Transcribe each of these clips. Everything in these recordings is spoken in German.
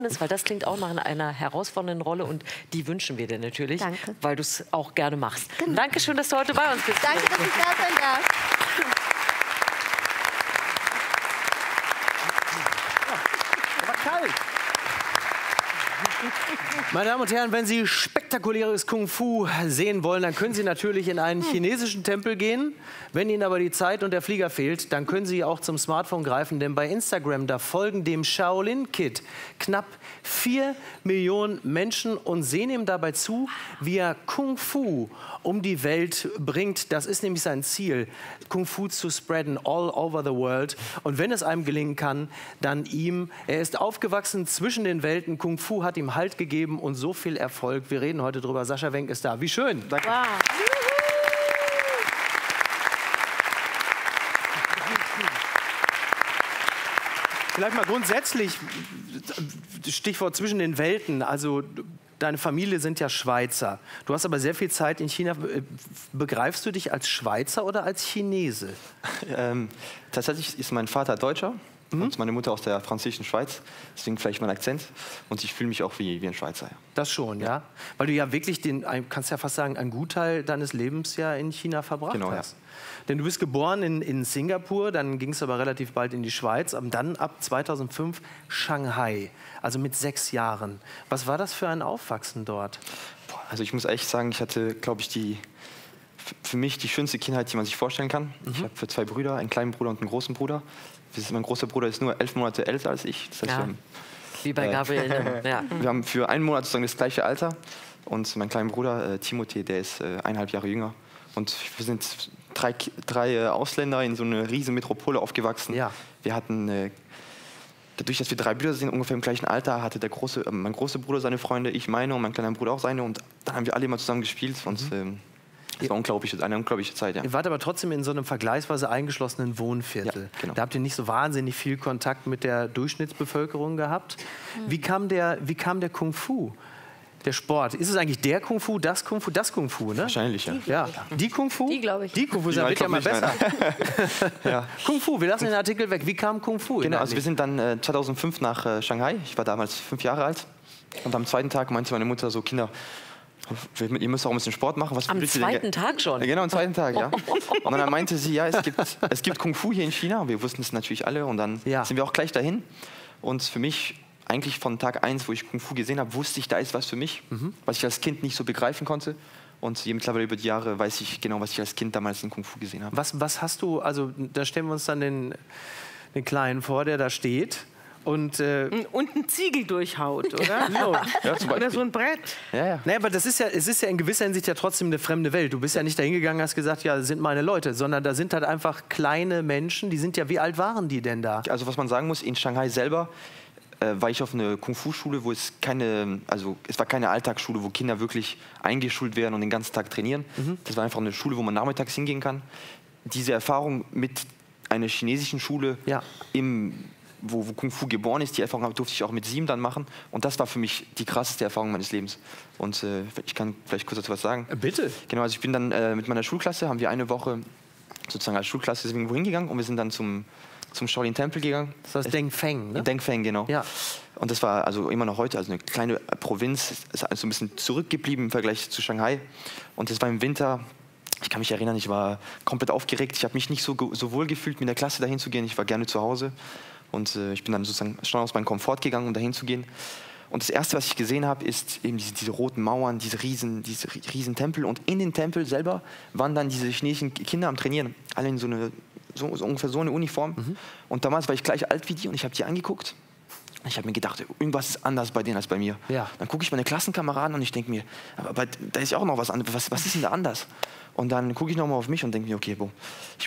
ist, weil das klingt auch nach einer herausfordernden Rolle und die wünschen wir dir natürlich, Danke. weil du es auch gerne machst. Genau. Dankeschön, dass du heute bei uns bist. Danke, dass ich da sein darf. Aber kalt. Meine Damen und Herren, wenn Sie spektakuläres Kung-Fu sehen wollen, dann können Sie natürlich in einen chinesischen Tempel gehen. Wenn Ihnen aber die Zeit und der Flieger fehlt, dann können Sie auch zum Smartphone greifen, denn bei Instagram, da folgen dem Shaolin Kid knapp 4 Millionen Menschen und sehen ihm dabei zu, wie er Kung-Fu um die Welt bringt. Das ist nämlich sein Ziel, Kung-Fu zu spreaden all over the world. Und wenn es einem gelingen kann, dann ihm. Er ist aufgewachsen zwischen den Welten. Kung-Fu hat ihm Halt gegeben und so viel Erfolg. Wir reden heute drüber. Sascha Wenk ist da. Wie schön. Danke. Wow. Vielleicht mal grundsätzlich, Stichwort zwischen den Welten. Also deine Familie sind ja Schweizer. Du hast aber sehr viel Zeit in China. Begreifst du dich als Schweizer oder als Chinese? Tatsächlich ist mein Vater Deutscher und meine Mutter aus der französischen Schweiz. Deswegen vielleicht mein Akzent. Und ich fühle mich auch wie ein Schweizer. Ja. Das schon, ja? Weil du ja wirklich kannst ja fast sagen, einen Gutteil deines Lebens ja in China verbracht hast. Ja. Denn du bist geboren in Singapur, dann ging es aber relativ bald in die Schweiz, und dann ab 2005 Shanghai, also mit 6 Jahren. Was war das für ein Aufwachsen dort? Also ich muss echt sagen, ich hatte, glaube ich, für mich die schönste Kindheit, die man sich vorstellen kann. Ich habe 2 Brüder, einen kleinen Bruder und einen großen Bruder. Mein großer Bruder ist nur 11 Monate älter als ich. Das heißt, Ja. Wie bei Gabriel. Ja. Wir haben für einen Monat sozusagen das gleiche Alter. Und mein kleiner Bruder, Timothée, der ist 1,5 Jahre jünger. Und wir sind drei Ausländer in so einer riesen Metropole aufgewachsen. Ja. Wir hatten, dadurch, dass wir 3 Brüder sind, ungefähr im gleichen Alter, hatte mein großer Bruder seine Freunde, ich meine und mein kleiner Bruder auch seine. Und dann haben wir alle immer zusammen gespielt. Und das war eine unglaubliche Zeit. Ja. Ihr wart aber trotzdem in so einem vergleichsweise eingeschlossenen Wohnviertel. Ja, genau. Da habt ihr nicht so wahnsinnig viel Kontakt mit der Durchschnittsbevölkerung gehabt. Wie kam der Kung-Fu? Der Sport. Ist es eigentlich der Kung-Fu, das Kung-Fu, das Kung-Fu, ne? Wahrscheinlich, ja. Ja. Die Kung-Fu? Die, glaube ich. Die Kung-Fu, Ja, wird ich ja mal glaub besser. nicht, ja. Kung-Fu, wir lassen den Artikel weg. Wie kam Kung-Fu? Genau, also wir sind dann 2005 nach Shanghai. Ich war damals 5 Jahre alt. Und am zweiten Tag meinte meine Mutter so, Kinder, ihr müsst auch ein bisschen Sport machen. Was Am willst du denn zweiten Tag schon? Ja, genau, am zweiten Tag, ja. Und dann meinte sie, ja, es gibt Kung-Fu hier in China. Wir wussten es natürlich alle. Und dann sind wir auch gleich dahin. Und für mich, eigentlich von Tag 1, wo ich Kung-Fu gesehen habe, wusste ich, da ist was für mich, was ich als Kind nicht so begreifen konnte. Und mittlerweile über die Jahre weiß ich genau, was ich als Kind damals in Kung-Fu gesehen habe. Was hast du, also da stellen wir uns dann den Kleinen vor, der da steht. Und einen Ziegel durchhaut, oder? Ja, zum Oder so ein Brett. Ja, ja. Nee, aber es ist ja in gewisser Hinsicht ja trotzdem eine fremde Welt. Du bist ja nicht dahin gegangen, hast gesagt, ja, das sind meine Leute, sondern da sind halt einfach kleine Menschen, die sind ja, wie alt waren die denn da? Also was man sagen muss, in Shanghai selber war ich auf eine Kung-Fu-Schule, wo es war keine Alltagsschule, wo Kinder wirklich eingeschult werden und den ganzen Tag trainieren. Das war einfach eine Schule, wo man nachmittags hingehen kann. Diese Erfahrung mit einer chinesischen Schule, wo Kung-Fu geboren ist, die Erfahrung durfte ich auch mit 7 dann machen. Und das war für mich die krasseste Erfahrung meines Lebens. Und ich kann vielleicht kurz dazu was sagen. Bitte. Genau, also ich bin dann mit meiner Schulklasse, haben wir eine Woche sozusagen als Schulklasse irgendwo hingegangen und wir sind dann zum Shaolin-Tempel gegangen. Das heißt Dengfeng, ne? Dengfeng, genau. Ja. Und das war also immer noch heute, also eine kleine Provinz, ist also ein bisschen zurückgeblieben im Vergleich zu Shanghai. Und das war im Winter, ich kann mich erinnern, ich war komplett aufgeregt. Ich habe mich nicht so wohl gefühlt, mit der Klasse dahin zu gehen. Ich war gerne zu Hause. Und ich bin dann sozusagen schon aus meinem Komfort gegangen, um dahin zu gehen. Und das Erste, was ich gesehen habe, ist eben diese roten Mauern, diese riesen Tempel. Und in den Tempel selber waren dann diese chinesischen Kinder am Trainieren. Alle in so ungefähr so eine Uniform. Und damals war ich gleich alt wie die und ich habe die angeguckt. Und ich habe mir gedacht, irgendwas ist anders bei denen als bei mir. Ja. Dann gucke ich meine Klassenkameraden und ich denke mir, aber da ist ja auch noch was anderes. Was ist denn da anders? Und dann gucke ich nochmal auf mich und denke mir, okay, ich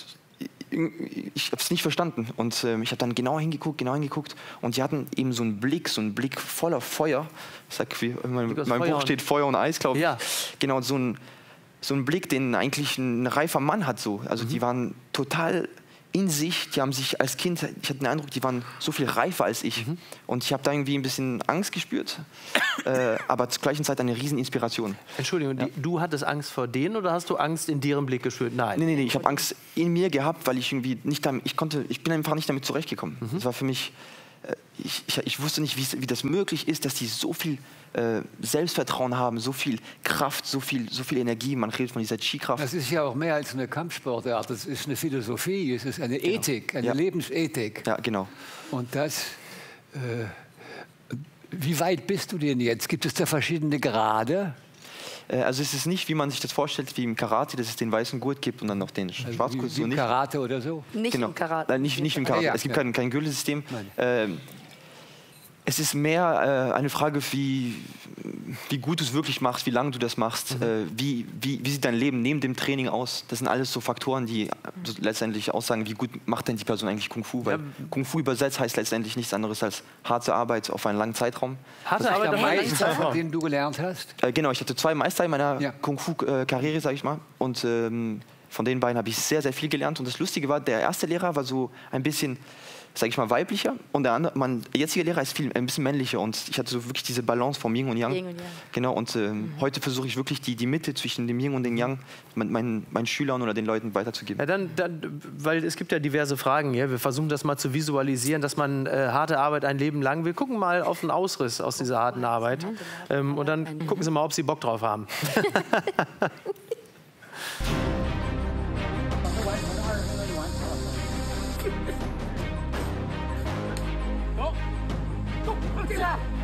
habe es nicht verstanden. Und ich habe dann genau hingeguckt. Und die hatten eben so einen Blick voller Feuer. Ich sag, mein Buch steht Feuer und Eis, glaube ich. Ja. Genau, so ein Blick, den eigentlich ein reifer Mann hat. So. Also die waren total in sich, die haben sich als Kind, ich hatte den Eindruck, die waren so viel reifer als ich. Und ich habe da irgendwie ein bisschen Angst gespürt, aber zur gleichen Zeit eine riesen Inspiration. Entschuldigung, du hattest Angst vor denen oder hast du Angst in deren Blick gespürt? Nein. Nee, ich habe Angst in mir gehabt, weil ich irgendwie ich bin einfach nicht damit zurechtgekommen. Das war für mich ich wusste nicht, wie das möglich ist, dass die so viel Selbstvertrauen haben, so viel Kraft, so viel Energie. Man redet von dieser Chi-Kraft. Das ist ja auch mehr als eine Kampfsportart. Das ist eine Philosophie, es ist eine Ethik, eine Lebensethik. Ja, genau. Und das, wie weit bist du denn jetzt? Gibt es da verschiedene Grade? Also es ist nicht, wie man sich das vorstellt, wie im Karate, dass es den weißen Gurt gibt und dann noch den Schwarzgurt. Wie im Karate oder so? Nicht im Karate. Nein, nicht im Karate. Ja, es gibt kein Gürtelsystem. Nein. Es ist mehr eine Frage, wie gut du es wirklich machst, wie lange du das machst, wie sieht dein Leben neben dem Training aus. Das sind alles so Faktoren, die so letztendlich aussagen, wie gut macht denn die Person eigentlich Kung Fu. Weil Kung Fu übersetzt heißt letztendlich nichts anderes als harte Arbeit auf einen langen Zeitraum. Harte Arbeit Der auf einen langen Meister, Zeitraum. den du gelernt hast? Genau, ich hatte 2 Meister in meiner Ja. Kung Fu-Karriere, sage ich mal. Und von den beiden habe ich sehr, sehr viel gelernt. Und das Lustige war, der erste Lehrer war so ein bisschen, sage ich mal, weiblicher. Und der andere, mein jetziger Lehrer ist ein bisschen männlicher. Und ich hatte so wirklich diese Balance vom Yin und Yang. Yin und Yang. Genau, und heute versuche ich wirklich die Mitte zwischen dem Yin und dem Yang meinen Schülern oder den Leuten weiterzugeben. Ja, dann, weil es gibt ja diverse Fragen hier. Wir versuchen das mal zu visualisieren, dass man harte Arbeit ein Leben lang. Wir gucken mal auf einen Ausriss aus dieser harten Arbeit. Und dann gucken Sie mal, ob Sie Bock drauf haben. Get up!